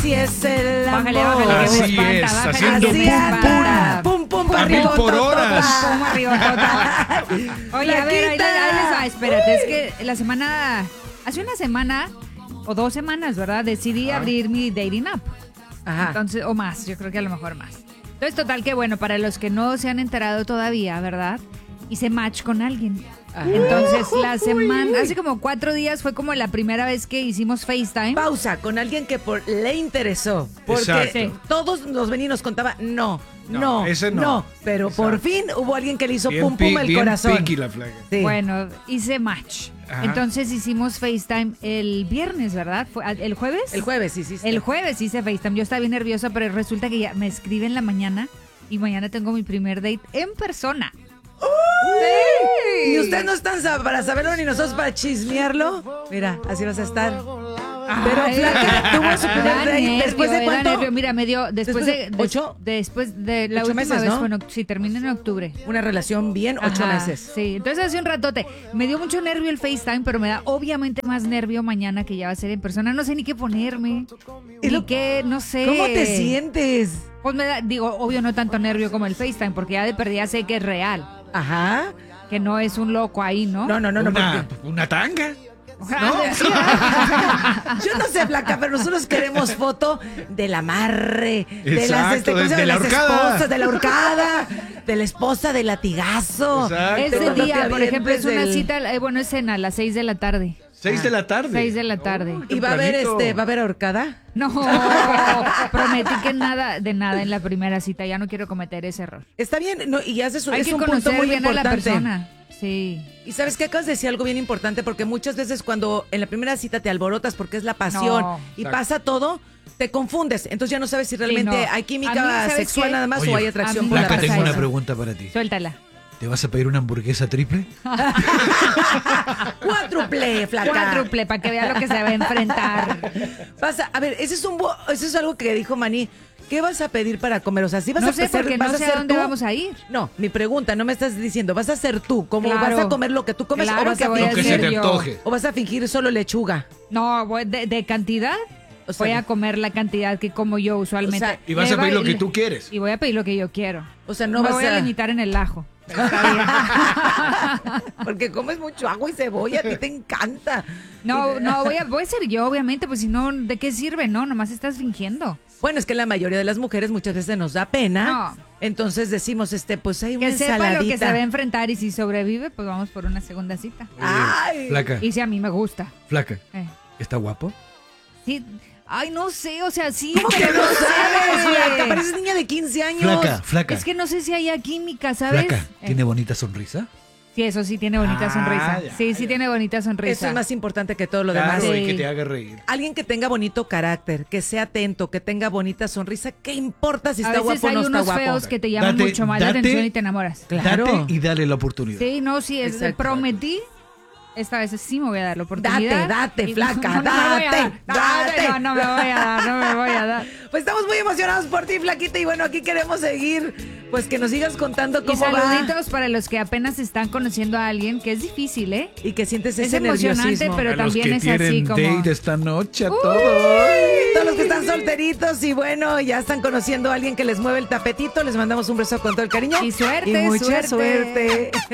Si es el amor. Bájale, bájale, que me Así espanta, es, bájale, haciendo que me pum, espanta. Pum, pum, A mil arriba, por horas. Pum, arriba, total. Oye, a ver, ahí les va, espérate, es que hace una semana o 2 semanas, ¿verdad? Decidí abrir mi dating app. Ajá. Entonces, o más, yo creo que a lo mejor más. Entonces, total que bueno, para los que no se han enterado todavía, ¿verdad? Hice match con alguien. Ajá. Entonces, hace como 4 días fue como la primera vez que hicimos FaceTime. Pausa con alguien que le interesó. Porque Exacto. todos nos venía y nos contaba, no, ese no. Pero por fin hubo alguien que le hizo Bien pum pum el bien corazón. piqui la flaca. Sí. Bueno, hice match. Ajá. Entonces hicimos FaceTime el viernes, ¿verdad? ¿El jueves? El jueves, sí. El jueves hice FaceTime. Yo estaba bien nerviosa, pero resulta que ya me escribe en la mañana y mañana tengo mi primer date en persona. Y ustedes no están para saberlo ni nosotros para chismearlo. Mira, así vas a estar. Pero Ay, flaca, tuvo su primer da date. nervio, ¿Después de da cuánto? nervio. Mira, me dio después de ¿8? después de la 8 última meses, vez, ¿no? bueno, sí, termina en octubre. Una relación bien, 8 Ajá, meses. Sí, entonces hace un ratote. Me dio mucho nervio el FaceTime, pero me da obviamente más nervio mañana que ya va a ser en persona. No sé ni qué ponerme, ni qué, no sé. ¿Cómo te sientes? Pues me da, digo, obvio no tanto nervio como el FaceTime, porque ya de perdida sé que es real, Ajá. que no es un loco ahí, ¿no? No, Una tanga. Yo no sé, Blanca, pero nosotros queremos foto del amarre, de las, Exacto, ¿cómo se llama? de la Las horcada. esposas, de la horcada, de la esposa del latigazo. Exacto. Ese De día, los por ejemplo, es una del- cita, bueno, es cena a las 6 de la tarde. 6 de la tarde. 6 de la tarde. ¿Y va a haber tempranito. va a haber ahorcada? No, prometí que nada en la primera cita. Ya no quiero cometer ese error. Está bien, no, y haces Hay es que un punto conocer muy bien a la importante. persona. Sí. Y sabes que acabas de decir algo bien importante, porque muchas veces cuando en la primera cita te alborotas porque es la pasión No. y Exacto. pasa todo, te confundes. Entonces ya no sabes si realmente no. hay A mí, química ¿sabes sexual qué? nada más Oye, o hay atracción a mí por la me Blanca, pasa tengo una persona. pregunta para ti. Suéltala. ¿Te vas a pedir una hamburguesa triple? Cuádruple, flaca. Cuádruple, para que vea lo que se va a enfrentar. A ver, eso es algo que dijo Maní. ¿Qué vas a pedir para comer? O sea, ¿sí vas No a sé, hacer, porque vas no a sé a hacer dónde tú? vamos a ir. No, mi pregunta, no me estás diciendo, ¿vas a hacer tú? ¿Cómo Claro. vas a comer lo que tú comes Claro o vas que a voy a Lo que fingir, se te yo. antoje. o vas a fingir solo lechuga? No, de cantidad. O sea, Voy a comer la cantidad que como yo usualmente. O sea, Y vas a Me pedir va- lo que tú quieres. Y voy a pedir lo que yo quiero. O sea, no Me vas voy a a limitar en el ajo. Pero está bien. Porque comes mucho agua y cebolla, a ti te encanta. No, voy a ser yo, obviamente, pues si no, ¿de qué sirve? No, nomás estás fingiendo. Bueno, es que la mayoría de las mujeres muchas veces nos da pena. No. Entonces decimos, pues hay una Que sepa ensaladita. lo que se va a enfrentar y si sobrevive, pues vamos por una segunda cita. Ay. Flaca, Y si a mí me gusta. flaca. Eh. ¿Está guapo? Sí. Ay, no sé, o sea, sí. ¿Cómo que pero no sabes, sé. flaca? Pareces niña de 15 años. Flaca. Es que no sé si haya química, ¿sabes? Flaca, ¿tiene bonita sonrisa? Sí, eso sí tiene bonita sonrisa. ya, Sí, tiene bonita sonrisa. Eso es más importante que todo lo demás. Claro, Sí. y que te haga reír. Alguien que tenga bonito carácter, que sea atento, que tenga bonita sonrisa, ¿qué importa si A está veces guapo o hay no está unos guapo? feos que te llaman Date- mucho más la date- atención y te enamoras. Claro. Date y dale la oportunidad. Sí, no, sí, Exacto. prometí. Esta vez sí me voy a dar la oportunidad. Date, Y- flaca, no me voy a date, dar, date. No me voy a dar, no me voy a dar. Pues estamos muy emocionados por ti, flaquita, y bueno, aquí queremos seguir, pues que nos sigas contando Y cómo va saluditos para los que apenas están conociendo a alguien, que es difícil, ¿eh? y que sientes Es ese emocionante, nerviosismo. pero A los también que es así tienen como... date esta noche, a todos. Todos los que están solteritos y bueno, ya están conociendo a alguien que les mueve el tapetito, les mandamos un beso con todo el cariño. Y suerte, y mucha suerte. suerte.